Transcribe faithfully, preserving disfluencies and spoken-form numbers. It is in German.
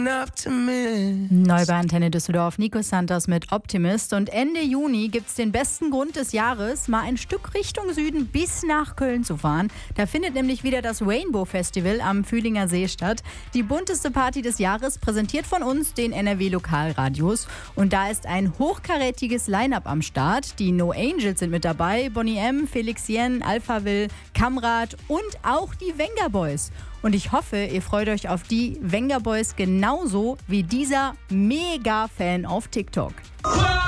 Neu bei Antenne Düsseldorf, Nico Santos mit Optimist. Und Ende Juni gibt es den besten Grund des Jahres, mal ein Stück Richtung Süden bis nach Köln zu fahren. Da findet nämlich wieder das Rainbow Festival am Fühlinger See statt. Die bunteste Party des Jahres, präsentiert von uns, den N R W-Lokalradios. Und da ist ein hochkarätiges Line-Up am Start. Die No Angels sind mit dabei, Boney M., Felix Jen, Alphaville, Kamrat und auch die Venga Boys. Und ich hoffe, ihr freut euch auf die Venga Boys genauso wie dieser Mega-Fan auf TikTok.